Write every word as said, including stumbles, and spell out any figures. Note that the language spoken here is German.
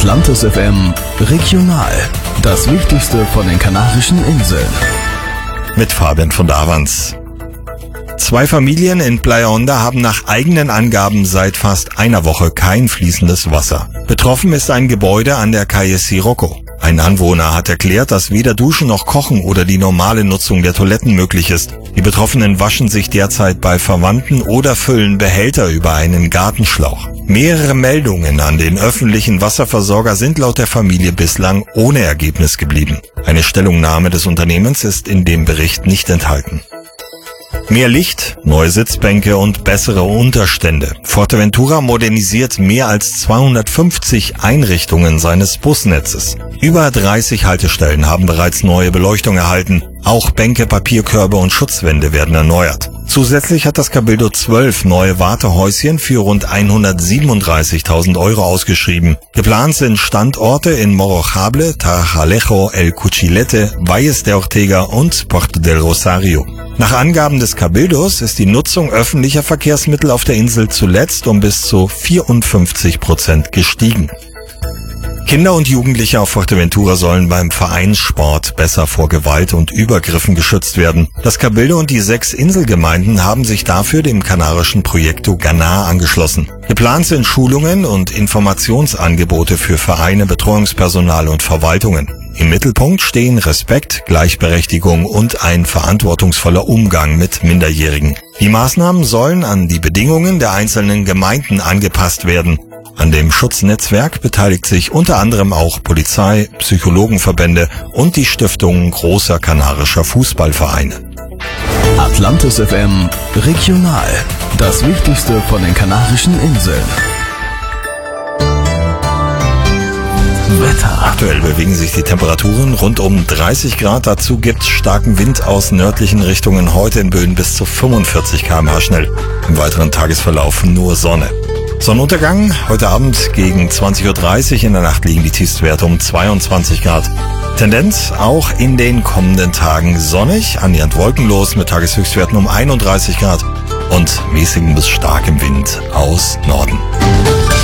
Atlantis F M Regional. Das Wichtigste von den Kanarischen Inseln. Mit Fabian von Davans. Zwei Familien in Playa Honda haben nach eigenen Angaben seit fast einer Woche kein fließendes Wasser. Betroffen ist ein Gebäude an der Calle Sirocco. Ein Anwohner hat erklärt, dass weder Duschen noch Kochen oder die normale Nutzung der Toiletten möglich ist. Die Betroffenen waschen sich derzeit bei Verwandten oder füllen Behälter über einen Gartenschlauch. Mehrere Meldungen an den öffentlichen Wasserversorger sind laut der Familie bislang ohne Ergebnis geblieben. Eine Stellungnahme des Unternehmens ist in dem Bericht nicht enthalten. Mehr Licht, neue Sitzbänke und bessere Unterstände. Fuerteventura modernisiert mehr als zweihundertfünfzig Einrichtungen seines Busnetzes. Über dreißig Haltestellen haben bereits neue Beleuchtung erhalten. Auch Bänke, Papierkörbe und Schutzwände werden erneuert. Zusätzlich hat das Cabildo zwölf neue Wartehäuschen für rund hundertsiebenunddreißigtausend Euro ausgeschrieben. Geplant sind Standorte in Morrojable, Tarajalejo, El Cuchilete, Valles de Ortega und Puerto del Rosario. Nach Angaben des Cabildos ist die Nutzung öffentlicher Verkehrsmittel auf der Insel zuletzt um bis zu vierundfünfzig Prozent gestiegen. Kinder und Jugendliche auf Fuerteventura sollen beim Vereinssport besser vor Gewalt und Übergriffen geschützt werden. Das Cabildo und die sechs Inselgemeinden haben sich dafür dem kanarischen Proyecto Ganar angeschlossen. Geplant sind Schulungen und Informationsangebote für Vereine, Betreuungspersonal und Verwaltungen. Im Mittelpunkt stehen Respekt, Gleichberechtigung und ein verantwortungsvoller Umgang mit Minderjährigen. Die Maßnahmen sollen an die Bedingungen der einzelnen Gemeinden angepasst werden. An dem Schutznetzwerk beteiligt sich unter anderem auch Polizei, Psychologenverbände und die Stiftung großer kanarischer Fußballvereine. Atlantis F M Regional. Das Wichtigste von den Kanarischen Inseln. Wetter. Aktuell bewegen sich die Temperaturen rund um dreißig Grad. Dazu gibt's starken Wind aus nördlichen Richtungen. Heute in Böen bis zu fünfundvierzig Kilometer pro Stunde schnell. Im weiteren Tagesverlauf nur Sonne. Sonnenuntergang heute Abend gegen zwanzig Uhr dreißig. In der Nacht liegen die Tiefstwerte um zweiundzwanzig Grad. Tendenz auch in den kommenden Tagen sonnig, annähernd wolkenlos mit Tageshöchstwerten um einunddreißig Grad und mäßigem bis starkem Wind aus Norden.